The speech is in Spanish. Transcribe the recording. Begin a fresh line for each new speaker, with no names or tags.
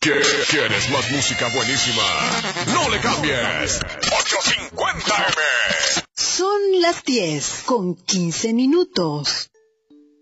¿Quieres más música buenísima? No le cambies. 850M.
Son las 10:15.